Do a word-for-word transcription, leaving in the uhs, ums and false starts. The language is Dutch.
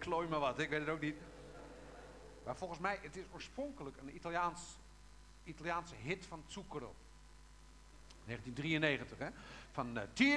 klooi maar wat, ik weet het ook niet. Maar volgens mij, het is oorspronkelijk een Italiaans, Italiaanse hit van Zucchero. negentien drieënnegentig, hè? Van uh,